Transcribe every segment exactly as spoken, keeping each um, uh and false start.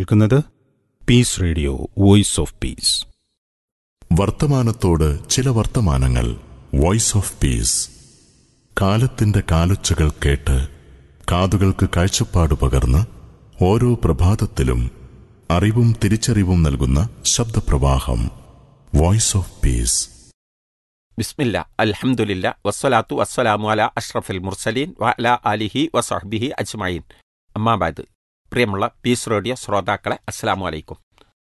കേൾക്കുന്നത് piece radio, voice of peace. വർത്തമാനത്തോട് ചില വർത്തമാനങ്ങൾ. Voice of peace. കാലത്തിന്റെ കാലൊച്ചകൾ കേട്ട് കാതുകൾക്ക് കാഴ്ചപ്പാട് പകർന്ന് ഓരോ പ്രഭാതത്തിലും അറിവും തിരിച്ചറിവും നൽകുന്ന ശബ്ദപ്രവാഹം. Voice of peace. ബിസ്മില്ല, അൽഹംദുലില്ല, വസ്സലാത്തു വസ്സലാമു അലാ അഷ്റഫിൽ മുർസലീൻ വഅലാ ആലിഹി വസഹ്ബിഹി അജ്മഈൻ. അമ്മാ ബഅദ്. പ്രിയമുള്ള പീസ് റേഡിയോ ശ്രോതാക്കളെ, അസ്സലാമു അലൈക്കും.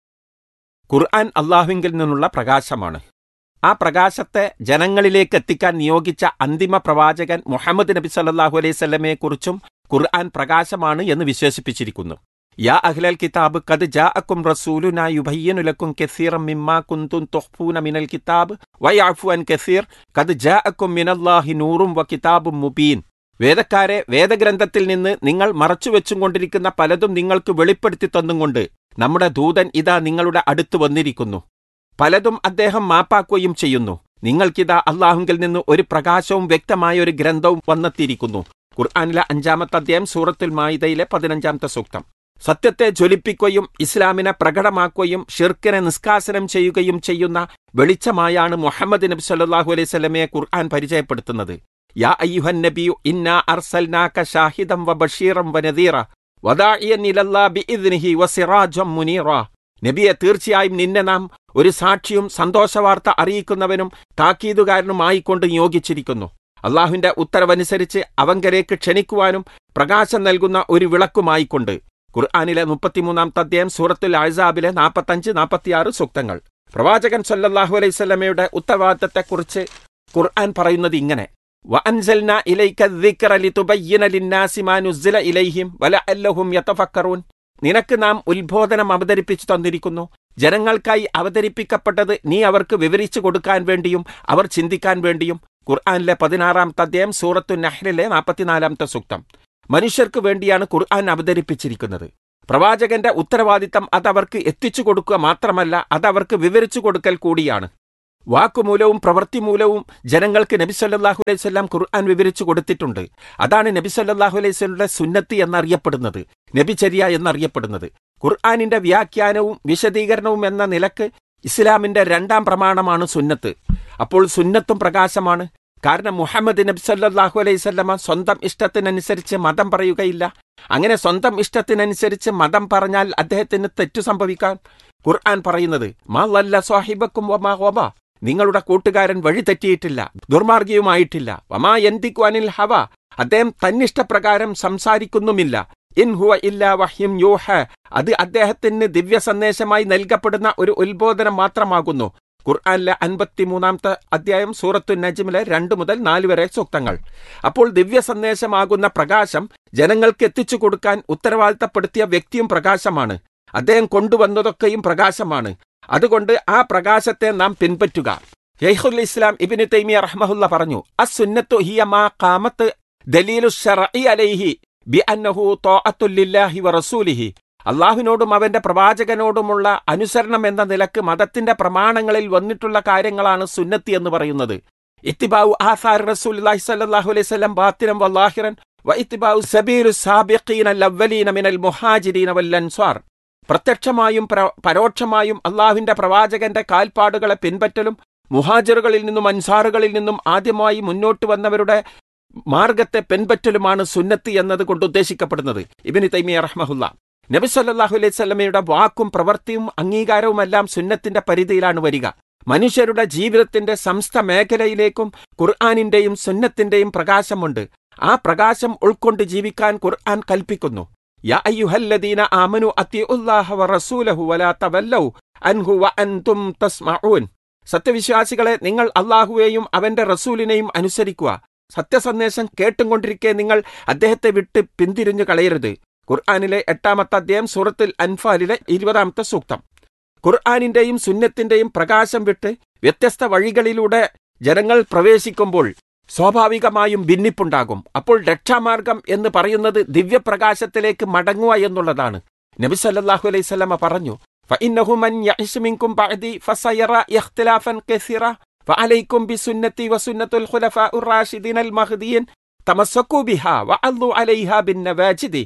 ഖുർആൻ അല്ലാഹുവിങ്കിൽ നിന്നുള്ള പ്രകാശമാണ്. ആ പ്രകാശത്തെ ജനങ്ങളിലേക്ക് എത്തിക്കാൻ നിയോഗിച്ച അന്തിമ പ്രവാചകൻ മുഹമ്മദ് നബി സല്ലല്ലാഹു അലൈഹി വസല്ലമയെക്കുറിച്ചും ഖുർആൻ പ്രകാശമാണ് എന്ന് വിശേഷിപ്പിച്ചിരിക്കുന്നു. യാ അഹ്ലൽ കിതാബ് ഖദ് ജാഅക്കും റസൂലുനാ യുബയ്യിനു ലക്കും കസീറൻ മിമ്മാ കുൻതും തുഖ്ഫൂന മിനൽ കിതാബ് വയഅഫു അൻ കസീർ ഖദ് ജാഅക്കും മിനല്ലാഹി നൂറും വ കിതാബും മുബീൻ. വേദക്കാരെ, വേദഗ്രന്ഥത്തിൽ നിന്ന് നിങ്ങൾ മറച്ചുവെച്ചും കൊണ്ടിരിക്കുന്ന പലതും നിങ്ങൾക്ക് വെളിപ്പെടുത്തി തന്നുകൊണ്ട് നമ്മുടെ ദൂതൻ ഇതാ നിങ്ങളുടെ അടുത്ത് വന്നിരിക്കുന്നു. പലതും അദ്ദേഹം മാപ്പാക്കുകയും ചെയ്യുന്നു. നിങ്ങൾക്കിതാ അല്ലാഹുവിൽ നിന്ന് ഒരു പ്രകാശവും വ്യക്തമായ ഒരു ഗ്രന്ഥവും വന്നെത്തിയിരിക്കുന്നു. ഖുർആനിലെ അഞ്ചാമത്തെ അധ്യായം സൂറത്തുൽ മാഇദയിലെ പതിനഞ്ചാമത്തെ സൂക്തം. സത്യത്തെ ജ്വലിപ്പിക്കുകയും ഇസ്ലാമിനെ പ്രകടമാക്കുകയും ഷിർക്കിനെ നിഷ്കാസനം ചെയ്യുകയും ചെയ്യുന്ന വെളിച്ചമായാണ് മുഹമ്മദ് നബി സല്ലല്ലാഹു അലൈഹി വസല്ലമയെ ഖുർആൻ പരിചയപ്പെടുത്തുന്നത്. യാ അയ്യുഹൻ നബിയു ഇന്നാ അർസൽനാക ഷാഹിദൻ വബശീറൻ വനദീറ വദാഇയൻ ഇലല്ലാഹി ബിഇദ്നിഹി വസിറാജൻ മുനീറ. നബിയെ, തീർച്ചയായും നിന്നെ നാം ഒരു സാക്ഷിയും സന്തോഷവാർത്ത അറിയിക്കുന്നവനും താക്കീതുകാരനുമായിക്കൊണ്ട് നിയോഗിച്ചിരിക്കുന്നു. അള്ളാഹുവിന്റെ ഉത്തരവനുസരിച്ച് അവങ്കലേക്ക് ക്ഷണിക്കുവാനും പ്രകാശം നൽകുന്ന ഒരു വിളക്കുമായിക്കൊണ്ട്. ഖുർആനിലെ മുപ്പത്തിമൂന്നാമത്തെ അധ്യായം സൂറത്തുൽ അഹ്സാബിലെ നാൽപ്പത്തഞ്ച് നാൽപ്പത്തിയാറ് സൂക്തങ്ങൾ. പ്രവാചകൻ സല്ലല്ലാഹു അലൈഹി വസല്ലമയുടെ ഉത്തരവാദിത്തത്തെക്കുറിച്ച് ഖുർആൻ പറയുന്നത് ഇങ്ങനെ: വഅൻസൽനാ ഇലൈക ദിക്റ ലിതുബയ്യിന ലിന്നാസി മാ നുസ്സില ഇലൈഹിം വലഅല്ലഹും യതഫക്കറൂൻ. നിനക്ക് നാം ഉത്ബോധനം അവതരിപ്പിച്ചു തന്നിരിക്കുന്നു. ജനങ്ങൾക്കായി അവതരിപ്പിക്കപ്പെട്ടത് നീ അവർക്ക് വിവരിച്ചു കൊടുക്കാൻ വേണ്ടിയും അവർ ചിന്തിക്കാൻ വേണ്ടിയും. ഖുർആനിലെ പതിനാറാമത്തെ അധ്യായം സൂറത്തു നഹ്ലിലെ നാൽപ്പത്തിനാലാമത്തെ സൂക്തം. മനുഷ്യർക്ക് വേണ്ടിയാണ് ഖുർആൻ അവതരിപ്പിച്ചിരിക്കുന്നത്. പ്രവാചകന്റെ ഉത്തരവാദിത്തം അതവർക്ക് എത്തിച്ചു കൊടുക്കുക മാത്രമല്ല, അതവർക്ക് വിവരിച്ചു കൊടുക്കൽ കൂടിയാണ്. വാക്കുമൂലവും പ്രവൃത്തിമൂലവും ജനങ്ങൾക്ക് നബി സല്ലല്ലാഹു അലൈഹി വസല്ലം ഖുർആൻ വിവരിച്ചു കൊടുത്തിട്ടുണ്ട്. അതാണ് നബി സല്ലല്ലാഹു അലൈഹി വസല്ലമയുടെ സുന്നത്ത് എന്നറിയപ്പെടുന്നത്, നബിചര്യ എന്നറിയപ്പെടുന്നത്. ഖുർആനിന്റെ വ്യാഖ്യാനവും വിശദീകരണവും എന്ന നിലക്ക് ഇസ്ലാമിന്റെ രണ്ടാം പ്രമാണമാണ് സുന്നത്ത്. അപ്പോൾ സുന്നത്തും പ്രകാശമാണ്. കാരണം മുഹമ്മദ് നബി സല്ലല്ലാഹു അലൈഹി വസല്ലമ സ്വന്തം ഇഷ്ടത്തിനനുസരിച്ച് മതം പറയുകയില്ല. അങ്ങനെ സ്വന്തം ഇഷ്ടത്തിനനുസരിച്ച് മതം പറഞ്ഞാൽ അദ്ദേഹത്തിന് തെറ്റു സംഭവിക്കാൻ ഖുർആൻ പറയുന്നത് മാ ലല്ല സ്വാഹിബക്കും വമാ ഗവ. നിങ്ങളുടെ കൂട്ടുകാരൻ വഴി തെറ്റിയിട്ടില്ല, ദുർമാർഗിയുമായിട്ടില്ല. വമാ യന്തിഖു അനിൽ ഹവ. അദ്ദേഹം തന്നിഷ്ടപ്രകാരം സംസാരിക്കുന്നുമില്ല. ഇൻ ഹുവ ഇല്ലാ വഹ്യും യൂഹ. അത് അദ്ദേഹത്തിന് ദിവ്യ സന്ദേശമായി നൽകപ്പെടുന്ന ഒരു ഉത്ബോധനം മാത്രമാകുന്നു. ഖുർആനിലെ അൻപത്തിമൂന്നാമത്തെ അധ്യായം സൂറത്തു നജ്മിലെ രണ്ട് മുതൽ നാല് വരെ സൂക്തങ്ങൾ. അപ്പോൾ ദിവ്യ സന്ദേശമാകുന്ന പ്രകാശം ജനങ്ങൾക്ക് എത്തിച്ചു കൊടുക്കാൻ ഉത്തരവാദിത്തപ്പെടുത്തിയ വ്യക്തിയും പ്രകാശമാണ്. അദ്ദേഹം കൊണ്ടുവന്നതൊക്കെയും പ്രകാശമാണ്. അതുകൊണ്ട് ആ പ്രകാശത്തെ നാം പിൻപറ്റുക. ശൈഖുൽ ഇസ്ലാം ഇബ്നു തൈമിയ്യ റഹ്മഹുല്ല പറഞ്ഞു: അസ്സുന്നത്തു ഹിയ മാ ഖാമത്ത് ദലീലു ശർഇ അലൈഹി ബിഅന്നഹു ത്വാഅത്തുൽ ലില്ലാഹി വറസൂലിഹി. അള്ളാഹുവിനോടും അവന്റെ പ്രവാചകനോടുമുള്ള അനുസരണം എന്ന നിലക്ക് മതത്തിന്റെ പ്രമാണങ്ങളിൽ വന്നിട്ടുള്ള കാര്യങ്ങളാണ് സുന്നത്തി എന്ന് പറയുന്നത്. ഇത്തിബാഉ ആസാർ റസൂലുള്ളാഹി സ്വല്ലല്ലാഹു അലൈഹി വസല്ലം ബാത്തിനൻ വല്ലാഹിറൻ വ ഇത്തിബാഉ സബീലു സാബിഖീനൽ അവ്വലീന മിനൽ മുഹാജിരീന വൽ അൻസ്വാർ. പ്രത്യക്ഷമായും പരോക്ഷമായും അള്ളാഹുവിന്റെ പ്രവാചകന്റെ കാൽപ്പാടുകളെ പിൻപറ്റലും മുഹാജിറുകളിൽ നിന്നും അൻസാറുകളിൽ നിന്നും ആദ്യമായി മുന്നോട്ട് വന്നവരുടെ മാർഗത്തെ പിൻപറ്റലുമാണ് സുന്നത്ത് എന്നത് കൊണ്ട് ഉദ്ദേശിക്കപ്പെടുന്നത്. ഇബ്നു തൈമിയ്യ റഹ്മഹുല്ല. നബി സല്ലല്ലാഹു അലൈഹി വസല്ലമയുടെ വാക്കും പ്രവൃത്തിയും അംഗീകാരവുമെല്ലാം സുന്നത്തിന്റെ പരിധിയിലാണ് വരിക. മനുഷ്യരുടെ ജീവിതത്തിന്റെ സമസ്ത മേഖലയിലേക്കും ഖുർആനിന്റെയും സുന്നത്തിന്റെയും പ്രകാശമുണ്ട്. ആ പ്രകാശം ഉൾക്കൊണ്ട് ജീവിക്കാൻ ഖുർആൻ കൽപ്പിക്കുന്നു. യാ അയ്യുഹല്ലദീന ആമനു അത്തിഉല്ലാഹ വറസൂലഹു വലാ തവല്ലൗ അൻഹു വഅൻതും തസ്മഊൻ. സത്യവിശ്വാസികളെ, നിങ്ങൾ അല്ലാഹുവേയും അവന്റെ റസൂലിനെയും അനുസരിക്കുക. സത്യസന്ദേശം കേട്ടുകൊണ്ടിരിക്കെ നിങ്ങൾ അദ്ദേഹത്തെ വിട്ട് പിന്തിരിഞ്ഞു കളയരുത്. ഖുർആനിലെ എട്ടാമത്തെ അധ്യായം സൂറത്തുൽ അൻഫാലിലെ ഇരുപതാമത്തെ സൂക്തം. ഖുർആനിന്റെയും സുന്നത്തിന്റെയും പ്രകാശം വിട്ട് വ്യത്യസ്ത വഴികളിലൂടെ ജനങ്ങൾ പ്രവേശിക്കുമ്പോൾ സ്വാഭാവികമായും ഭിന്നിപ്പുണ്ടാകും. അപ്പോൾ രക്ഷാമാർഗം എന്ന് പറയുന്നത് ദിവ്യപ്രകാശത്തിലേക്ക് മടങ്ങുക എന്നുള്ളതാണ്. നബി സല്ലല്ലാഹു അലൈഹി വസല്ലമ പറഞ്ഞു: ഫഇന്നഹു മൻ യഅ്ശ് മിൻകും ബഅദി ഫസയറ ഇഖ്തിലാഫൻ കസീറ ഫഅലൈക്കും ബിസുന്നതി വസുന്നത്തുൽ ഖുലഫാഉർ റാഷിദീനൽ മഹ്ദിയീൻ തമസ്സകൂ ബിഹാ വഅല്ലു അലൈഹാ ബിന്നവാജിദി.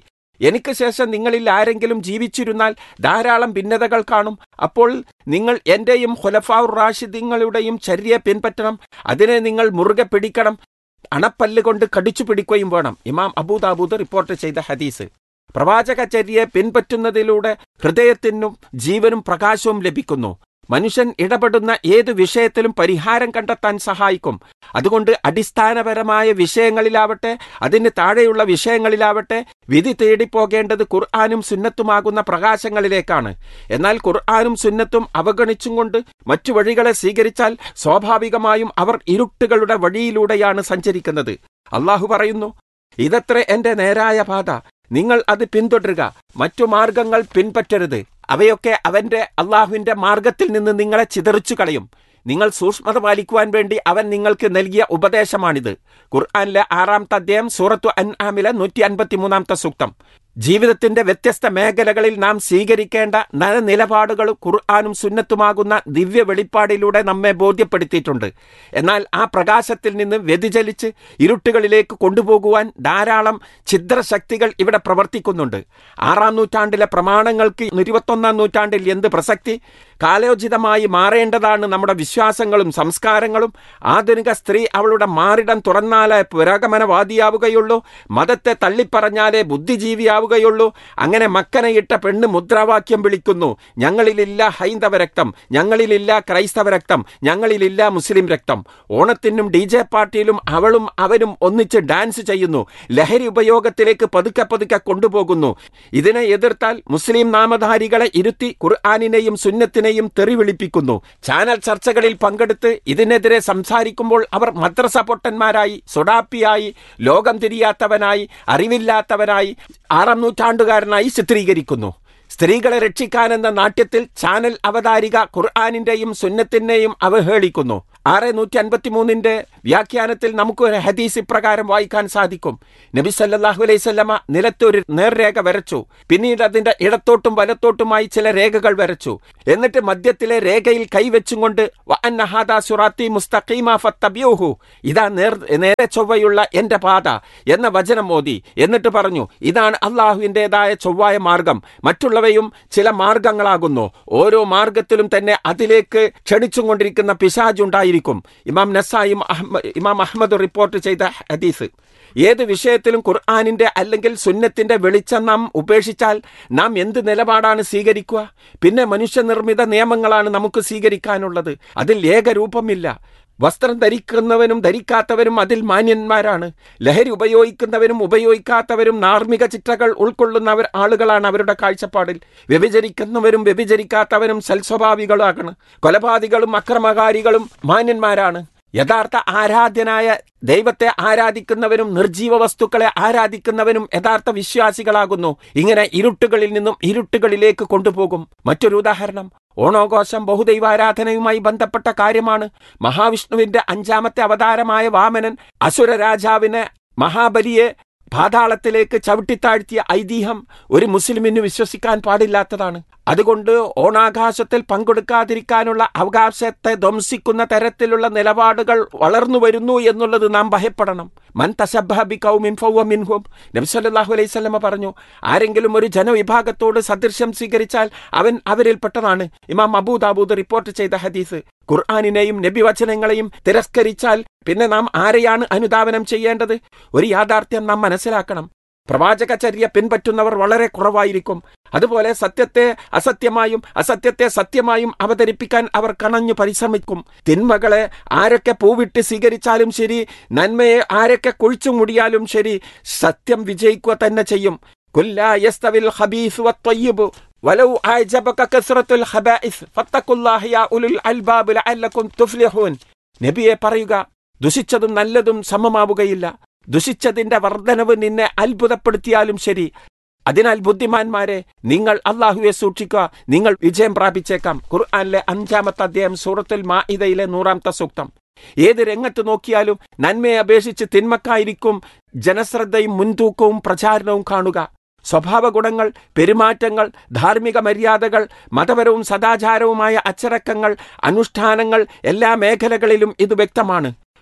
എനിക്ക് ശേഷം നിങ്ങളിൽ ആരെങ്കിലും ജീവിച്ചിരുന്നാൽ ധാരാളം ഭിന്നതകൾ കാണും. അപ്പോൾ നിങ്ങൾ എന്റെയും ഖുലഫാഉർ റാഷിദീങ്ങളുടെയും ചര്യയെ പിൻപറ്റണം. അതിനെ നിങ്ങൾ മുറുകെ പിടിക്കണം. അണപ്പല്ല് കൊണ്ട് കടിച്ചു പിടിക്കുകയും വേണം. ഇമാം അബൂദാബൂദ് റിപ്പോർട്ട് ചെയ്ത ഹദീസ്. പ്രവാചകചര്യയെ പിൻപറ്റുന്നതിലൂടെ ഹൃദയത്തിനും ജീവനും പ്രകാശവും ലഭിക്കുന്നു. മനുഷ്യൻ ഇടപെടുന്ന ഏതു വിഷയത്തിലും പരിഹാരം കണ്ടെത്താൻ സഹായിക്കും. അതുകൊണ്ട് അടിസ്ഥാനപരമായ വിഷയങ്ങളിലാവട്ടെ അതിന് താഴെയുള്ള വിഷയങ്ങളിലാവട്ടെ വിധി തേടിപ്പോകേണ്ടത് ഖുർആനും സുന്നത്തുമാകുന്ന പ്രകാശങ്ങളിലേക്കാണ്. എന്നാൽ ഖുർആനും സുന്നത്തും അവഗണിച്ചും കൊണ്ട് മറ്റു വഴികളെ സ്വീകരിച്ചാൽ സ്വാഭാവികമായും അവർ ഇരുട്ടുകളുടെ വഴിയിലൂടെയാണ് സഞ്ചരിക്കുന്നത്. അള്ളാഹു പറയുന്നു, ഇതത്ര എന്റെ നേരായ പാത, നിങ്ങൾ അത് പിന്തുടരുക, മറ്റു മാർഗങ്ങൾ പിൻപറ്റരുത്. അവയൊക്കെ അവന്റെ അള്ളാഹുവിന്റെ മാർഗത്തിൽ നിന്ന് നിങ്ങളെ ചിതറിച്ചു കളയും. നിങ്ങൾ സൂക്ഷ്മത പാലിക്കുവാൻ വേണ്ടി അവൻ നിങ്ങൾക്ക് നൽകിയ ഉപദേശമാണിത്. ഖുർആനിലെ ആറാമത്തെ അധ്യായം സൂറത്തു അൻആമിലെ നൂറ്റി അൻപത്തി മൂന്നാമത്തെ സൂക്തം. ജീവിതത്തിന്റെ വ്യത്യസ്ത മേഖലകളിൽ നാം സ്വീകരിക്കേണ്ട നയനിലപാടുകൾ ഖുർആനും സുന്നത്തുമാകുന്ന ദിവ്യ വെളിപ്പാടിലൂടെ നമ്മെ ബോധ്യപ്പെടുത്തിയിട്ടുണ്ട്. എന്നാൽ ആ പ്രകാശത്തിൽ നിന്ന് വ്യതിചലിച്ച് ഇരുട്ടുകളിലേക്ക് കൊണ്ടുപോകുവാൻ ധാരാളം ഛിദ്രശക്തികൾ ഇവിടെ പ്രവർത്തിക്കുന്നുണ്ട്. ആറാം നൂറ്റാണ്ടിലെ പ്രമാണങ്ങൾക്ക് ഇരുപത്തൊന്നാം നൂറ്റാണ്ടിൽ എന്ത് പ്രസക്തി? കാലോചിതമായി മാറേണ്ടതാണ് നമ്മുടെ വിശ്വാസങ്ങളും സംസ്കാരങ്ങളും. ആധുനിക സ്ത്രീ അവളുടെ മാറിടം തുറന്നാലേ പുരോഗമനവാദിയാവുകയുള്ളൂ. മതത്തെ തള്ളിപ്പറഞ്ഞാലേ ബുദ്ധിജീവിയാവുകയുള്ളൂ. അങ്ങനെ മക്കനയിട്ട പെണ്ണ് മുദ്രാവാക്യം വിളിക്കുന്നു, ഞങ്ങളിലില്ല ഹൈന്ദവ രക്തം, ഞങ്ങളിലില്ല ക്രൈസ്തവ രക്തം, ഞങ്ങളിലില്ല മുസ്ലിം രക്തം. ഓണത്തിനും ഡി ജെ പാർട്ടിയിലും അവളും അവനും ഒന്നിച്ച് ഡാൻസ് ചെയ്യുന്നു. ലഹരി ഉപയോഗത്തിലേക്ക് പതുക്കെ പതുക്കെ കൊണ്ടുപോകുന്നു. ഇതിനെ എതിർത്താൽ മുസ്ലിം നാമധാരികളെ ഇരുത്തി ഖുർആനിനെയും സുന്നത്തിനെയും തെറി വിളിപ്പിക്കുന്നു. ചാനൽ ചർച്ചകളിൽ പങ്കെടുത്ത് ഇതിനെതിരെ സംസാരിക്കുമ്പോൾ അവർ മദ്രസ പൊട്ടന്മാരായി, സൊഡാപ്പിയായി, ലോകം തിരിയാത്തവനായി, അറിവില്ലാത്തവനായി, ആറാം നൂറ്റാണ്ടുകാരനായി ചിത്രീകരിക്കുന്നു. സ്ത്രീകളെ രക്ഷിക്കാനെന്ന നാട്യത്തിൽ ചാനൽ അവതാരിക ഖുർആനിന്റെയും സുന്നത്തിനെയും അവഹേളിക്കുന്നു. ആറ് നൂറ്റി അൻപത്തി മൂന്നിന്റെ വ്യാഖ്യാനത്തിൽ നമുക്ക് ഒരു ഹദീസ് ഇപ്രകാരം വായിക്കാൻ സാധിക്കും. നബി സല്ലല്ലാഹു അലൈഹി വസല്ലമ നിലത്ത് ഒരു നേർരേഖ വരച്ചു. പിന്നീട് അതിന്റെ ഇടത്തോട്ടും വലത്തോട്ടുമായി ചില രേഖകൾ വരച്ചു. എന്നിട്ട് മധ്യത്തിലെ രേഖയിൽ കൈവച്ചും കൊണ്ട് വഅന്ന ഹാദാ സിറാത്തി മുസ്തഖീമ ഫത്തബിഊഹു, ഇതാ നേർ നേരെ ചൊവ്വയുള്ള എന്റെ പാത എന്ന വചനം ഓതി. എന്നിട്ട് പറഞ്ഞു, ഇതാണ് അള്ളാഹുവിൻ്റെതായ ചൊവ്വായ മാർഗം, മറ്റുള്ളവയും ചില മാർഗങ്ങളാകുന്നു. ഓരോ മാർഗത്തിലും തന്നെ അതിലേക്ക് ക്ഷണിച്ചും കൊണ്ടിരിക്കുന്ന പിശാചുണ്ടായി. ഇമാം നസായിയും ഇമാം അഹ്മദ് റിപ്പോർട്ട് ചെയ്ത ഹദീസ്. ഏത് വിഷയത്തിലും ഖുർആനിന്റെ അല്ലെങ്കിൽ സുന്നത്തിന്റെ വെളിച്ചം നാം ഉപേക്ഷിച്ചാൽ നാം എന്ത് നിലപാടാണ് സ്വീകരിക്കുക? പിന്നെ മനുഷ്യനിർമ്മിത നിയമങ്ങളാണ് നമുക്ക് സ്വീകരിക്കാനുള്ളത്. അതിൽ ഏകരൂപമില്ല. വസ്ത്രം ധരിക്കുന്നവനും ധരിക്കാത്തവരും അതിൽ മാന്യന്മാരാണ്. ലഹരി ഉപയോഗിക്കുന്നവരും ഉപയോഗിക്കാത്തവരും ധാർമ്മിക ചിട്ടകൾ ഉൾക്കൊള്ളുന്നവർ ആളുകളാണ് അവരുടെ കാഴ്ചപ്പാടിൽ. വ്യഭിചരിക്കുന്നവരും വ്യഭിചരിക്കാത്തവരും സൽസ്വഭാവികളാണ്. കൊലപാതകളും അക്രമകാരികളും മാന്യന്മാരാണ്. യഥാർത്ഥ ആരാധ്യനായ ദൈവത്തെ ആരാധിക്കുന്നവരും നിർജീവ വസ്തുക്കളെ ആരാധിക്കുന്നവരും യഥാർത്ഥ വിശ്വാസികളാകുന്നു. ഇങ്ങനെ ഇരുട്ടുകളിൽ നിന്നും ഇരുട്ടുകളിലേക്ക് കൊണ്ടുപോകും. മറ്റൊരു ഉദാഹരണം, ഓണാഘോഷം ബഹുദൈവാരാധനയുമായി ബന്ധപ്പെട്ട കാര്യമാണ്. മഹാവിഷ്ണുവിന്റെ അഞ്ചാമത്തെ അവതാരമായ വാമനൻ അസുര രാജാവിനെ മഹാബലിയെ പാതാളത്തിലേക്ക് ചവിട്ടിത്താഴ്ത്തിയ ഐതിഹ്യം ഒരു മുസ്ലിമിന് വിശ്വസിക്കാൻ പാടില്ലാത്തതാണ്. അതുകൊണ്ട് ഓണാഘോഷത്തിൽ പങ്കെടുക്കാതിരിക്കാനുള്ള അവകാശത്തെ ധ്വംസിക്കുന്ന തരത്തിലുള്ള നിലപാടുകൾ വളർന്നു വരുന്നു എന്നുള്ളത് നാം ഭയപ്പെടണം. മൻ തശബ്ബഹ ബിഖൗമിൻ ഫഹുവ മിൻഹും, നബി സല്ലല്ലാഹു അലൈഹി വസല്ലം പറഞ്ഞു, ആരെങ്കിലും ഒരു ജനവിഭാഗത്തോട് സദൃശ്യം സ്വീകരിച്ചാൽ അവൻ അവരിൽപ്പെട്ടതാണ്. ഇമാം അബൂദാബൂദ് റിപ്പോർട്ട് ചെയ്ത ഹദീസ്. ഖുർആനിനെയും നബിവചനങ്ങളെയും തിരസ്കരിച്ചാൽ പിന്നെ നാം ആരെയാണ് അനുധാവനം ചെയ്യേണ്ടത്? ഒരു യാഥാർത്ഥ്യം നാം മനസ്സിലാക്കണം. പ്രവാചകചര്യ പിൻപറ്റുന്നവർ വളരെ കുറവായിരിക്കും. അതുപോലെ സത്യത്തെ അസത്യമായും അസത്യത്തെ സത്യമായും അവതരിപ്പിക്കാൻ അവർ കണഞ്ഞു പരിശ്രമിക്കും. തിന്മകളെ ആരൊക്കെ പൂവിട്ട് സ്വീകരിച്ചാലും ശരി, നന്മയെ ആരൊക്കെ കുഴിച്ചു മുടിയാലും ശരി, സത്യം വിജയിക്കുക തന്നെ ചെയ്യും. കുല്ലാ യസ്തവിൽ ഖബീസ് വത്വയ്യിബ് വലൗ അഅജബക കസ്റത്തുൽ ഖബായിസ് ഫത്തഖുല്ലാഹ യാ ഉലുൽ അൽബാബ് ലഅല്ലകും തുഫ്ലിഹൂൻ. നബിയെ പറയുക, ദുഷിച്ചതും നല്ലതും സമമാവുകയില്ല. ദുഷിച്ചതിന്റെ വർധനവ് നിന്നെ അത്ഭുതപ്പെടുത്തിയാലും ശരി. അതിനാൽ ബുദ്ധിമാന്മാരെ, നിങ്ങൾ അള്ളാഹുവെ സൂക്ഷിക്കുക, നിങ്ങൾ വിജയം പ്രാപിച്ചേക്കാം. ഖുർആനിലെ അഞ്ചാമത്തെ അധ്യായം സൂറത്തുൽ മാഇദയിലെ നൂറാമത്തെ സൂക്തം. ഏത് രംഗത്ത് നോക്കിയാലും നന്മയെ അപേക്ഷിച്ച് തിന്മക്കായിരിക്കും ജനശ്രദ്ധയും മുൻതൂക്കവും പ്രചാരണവും കാണുക. സ്വഭാവ ഗുണങ്ങൾ, പെരുമാറ്റങ്ങൾ, ധാർമ്മിക മര്യാദകൾ, മതപരവും സദാചാരവുമായ അച്ചടക്കങ്ങൾ, അനുഷ്ഠാനങ്ങൾ, എല്ലാ മേഖലകളിലും ഇത് വ്യക്തമാണ്.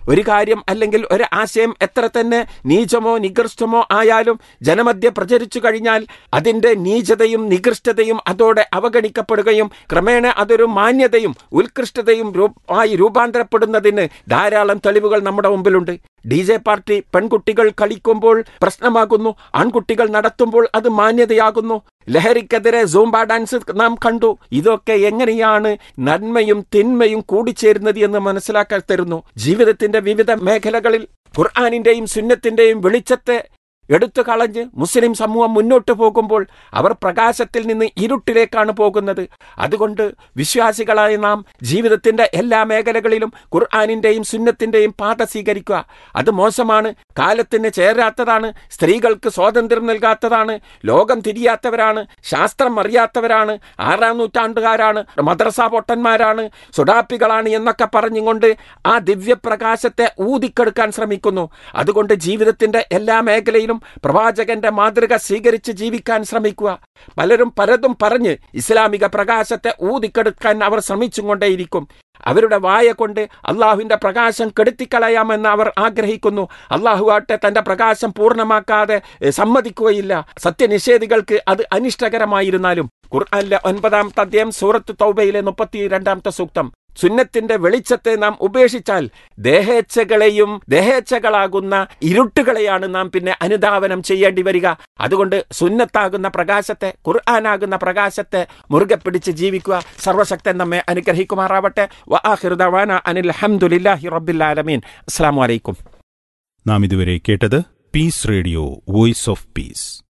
ഒരു കാര്യം അല്ലെങ്കിൽ ഒരു ആശയം എത്ര തന്നെ നീചമോ നികൃഷ്ടമോ ആയാലും ജനമധ്യ പ്രചരിച്ചു കഴിഞ്ഞാൽ അതിൻ്റെ നീചതയും നികൃഷ്ടതയും അതോടെ അവഗണിക്കപ്പെടുകയും ക്രമേണ അതൊരു മാന്യതയും ഉത്കൃഷ്ടതയും ആയി രൂപാന്തരപ്പെടുന്നതിന് ധാരാളം തെളിവുകൾ നമ്മുടെ മുമ്പിലുണ്ട്. ഡി ജെ പാർട്ടി പെൺകുട്ടികൾ കളിക്കുമ്പോൾ പ്രശ്നമാകുന്നു, ആൺകുട്ടികൾ നടത്തുമ്പോൾ അത് മാന്യതയാകുന്നു. ലഹരിക്കെതിരെ സൂംബ ഡാൻസ് നാം കണ്ടു. ഇതൊക്കെ എങ്ങനെയാണ് നന്മയും തിന്മയും കൂടിച്ചേരുന്നത് എന്ന് മനസ്സിലാക്കാൻ തരുന്നു. ജീവിതത്തിന്റെ വിവിധ മേഖലകളിൽ ഖുർആനിന്റെയും സുന്നത്തിന്റെയും വെളിച്ചത്തെ എടുത്തു കളഞ്ഞ് മുസ്ലിം സമൂഹം മുന്നോട്ട് പോകുമ്പോൾ അവർ പ്രകാശത്തിൽ നിന്ന് ഇരുട്ടിലേക്കാണ് പോകുന്നത്. അതുകൊണ്ട് വിശ്വാസികളായ നാം ജീവിതത്തിന്റെ എല്ലാ മേഖലകളിലും ഖുർആനിന്റെയും സുന്നത്തിന്റെയും പാത സ്വീകരിക്കുക. അത് മോശമാണ്, കാലത്തിന് ചേരാത്തതാണ്, സ്ത്രീകൾക്ക് സ്വാതന്ത്ര്യം നൽകാത്തതാണ്, ലോകം തിരിയാത്തവരാണ്, ശാസ്ത്രം അറിയാത്തവരാണ്, ആറാം നൂറ്റാണ്ടുകാരാണ്, മദ്രസ പൊട്ടന്മാരാണ്, സുഡാപ്പികളാണ് എന്നൊക്കെ പറഞ്ഞുകൊണ്ട് ആ ദിവ്യപ്രകാശത്തെ ഊതിക്കെടുക്കാൻ ശ്രമിക്കുന്നു. അതുകൊണ്ട് ജീവിതത്തിന്റെ എല്ലാ മേഖലയിലും പ്രവാചകന്റെ മാതൃക സ്വീകരിച്ച് ജീവിക്കാൻ ശ്രമിക്കുക. പലരും പലതും പറഞ്ഞ് ഇസ്ലാമിക പ്രകാശത്തെ ഊതിക്കെടുക്കാൻ അവർ ശ്രമിച്ചുകൊണ്ടേയിരിക്കും. അവരുടെ വായ കൊണ്ട് അള്ളാഹുവിന്റെ പ്രകാശം കെടുത്തിക്കളയാമെന്ന് അവർ ആഗ്രഹിക്കുന്നു. അള്ളാഹു ആട്ടെ തന്റെ പ്രകാശം പൂർണ്ണമാക്കാതെ സമ്മതിക്കുകയില്ല. സത്യനിഷേധികൾക്ക് അത് അനിഷ്ടകരമായിരുന്നാലും ഖുർആനിലെ ഒൻപതാമത്തെ അധ്യായം സൂറത്ത് തൗബയിലെ മുപ്പത്തി രണ്ടാമത്തെ സൂക്തം, സുന്നത്തിന്റെ വെളിച്ചത്തെ നാം ഉപേക്ഷിച്ചാൽ ദേഹേച്ഛകളെയും ദേഹേച്ഛകളാകുന്ന ഇരുട്ടുകളെയാണ് നാം പിന്നെ അനുധാവനം ചെയ്യേണ്ടി വരിക. അതുകൊണ്ട് സുന്നത്താകുന്ന പ്രകാശത്തെ, ഖുർആനാകുന്ന പ്രകാശത്തെ മുറുകെ പിടിച്ച് ജീവിക്കുക. സർവശക്തൻ നമ്മെ അനുഗ്രഹിക്കുമാറാവട്ടെ. വആഖിറു ദഅവാനാ അനിൽ ഹംദുലില്ലാഹി റബ്ബിൽ ആലമീൻ. അസ്സലാമു അലൈക്കും. നാം ഇതുവരെ കേട്ടത് piece radio voice of peace.